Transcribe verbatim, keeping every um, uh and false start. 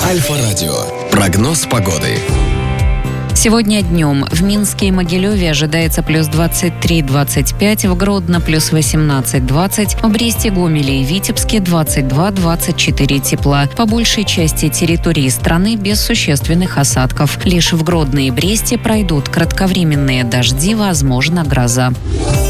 Альфа-радио. Прогноз погоды. Сегодня днем в Минске и Могилеве ожидается плюс двадцать три - двадцать пять, в Гродно плюс восемнадцать - двадцать, в Бресте, Гомеле и Витебске двадцать два - двадцать четыре тепла. По большей части территории страны без существенных осадков. Лишь в Гродно и Бресте пройдут кратковременные дожди, возможно гроза.